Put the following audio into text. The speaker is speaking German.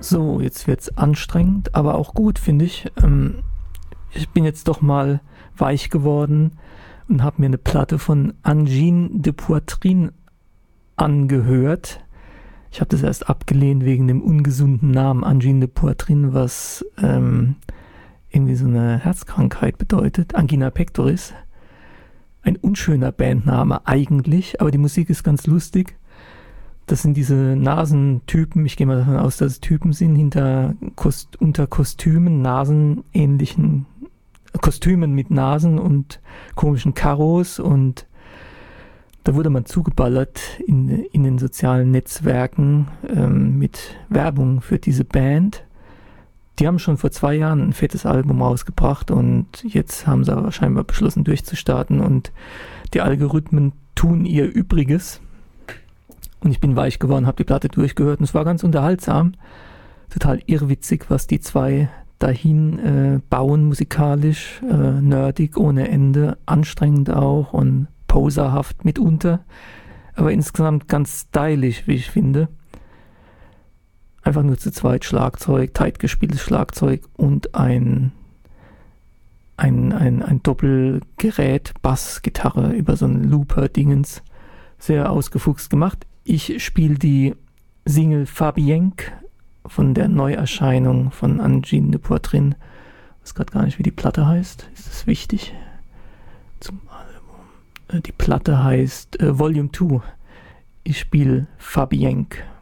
So, jetzt wird's anstrengend, aber auch gut, finde ich. Ich bin jetzt doch mal weich geworden und habe mir eine Platte von Angine de Poitrine angehört. Ich habe das erst abgelehnt wegen dem ungesunden Namen Angine de Poitrine, was irgendwie so eine Herzkrankheit bedeutet. Angina pectoris. Ein unschöner Bandname eigentlich, aber die Musik ist ganz lustig. Das sind diese Nasentypen, ich gehe mal davon aus, dass es Typen sind, unter Kostümen, nasenähnlichen Kostümen mit Nasen und komischen Karos, und da wurde man zugeballert in den sozialen Netzwerken mit Werbung für diese Band. Die haben schon vor 2 Jahren ein fettes Album rausgebracht und jetzt haben sie aber scheinbar beschlossen durchzustarten, und die Algorithmen tun ihr Übriges. Und ich bin weich geworden, habe die Platte durchgehört und es war ganz unterhaltsam. Total irrwitzig, was die zwei dahin bauen musikalisch. Nerdig ohne Ende, anstrengend auch und poserhaft mitunter. Aber insgesamt ganz stylisch, wie ich finde. Einfach nur zu zweit Schlagzeug, tight gespieltes Schlagzeug und ein Doppelgerät, Bassgitarre über so einen Looper-Dingens. Sehr ausgefuchst gemacht. Ich spiele die Single Fabienque von der Neuerscheinung von Angine de Poitrine. Ich weiß gerade gar nicht, wie die Platte heißt. Ist das wichtig? Zum Album. Die Platte heißt Volume 2. Ich spiele Fabienque.